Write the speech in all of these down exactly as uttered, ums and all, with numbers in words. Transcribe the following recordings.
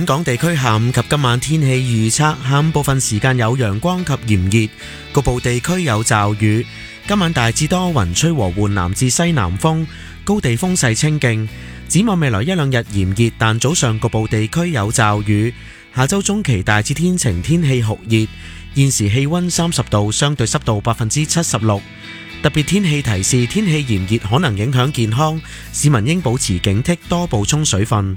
本港地區下午及今晚天氣預測，下午部分時間有陽光及炎熱，局部地區有驟雨。今晚大致多雲，吹和緩南至西南風，高地風勢清勁。展望未來一兩日炎熱，但早上局部地區有驟雨。下周中期大致天晴，天氣酷熱。現時氣溫三十度，相對濕度百分之七十六。特別天氣提示：天氣炎熱可能影響健康，市民應保持警惕，多補充水分。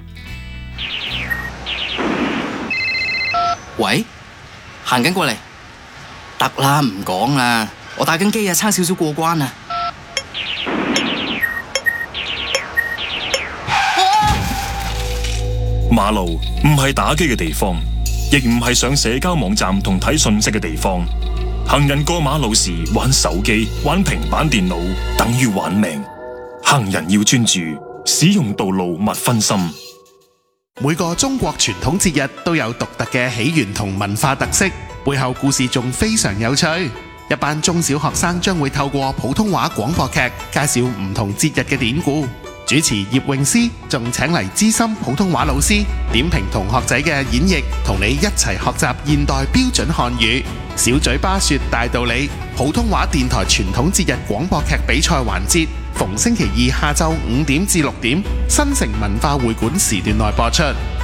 喂，行緊過嚟，得啦，唔講啦，我打緊機啊，差少少過關啊！ 馬路唔係打機嘅地方，亦唔係上社交網站同睇訊息嘅地方。行人過馬路時玩手機、玩平板電腦，等於玩命。行人要專注，使用道路勿分心。 每個中國傳統節日都有獨特嘅起源同文化特色，背後故事仲非常有趣。一班中小學生將會透過普通話廣播劇介紹唔同節日嘅典故。主持葉詠詩仲請嚟資深普通話老師點評同學仔嘅演繹，同你一齊學習現代標準漢語。小嘴巴說大道理，普通話電台傳統節日廣播劇比賽環節，逢星期二下晝五點至六點，新城文化會館時段內播出。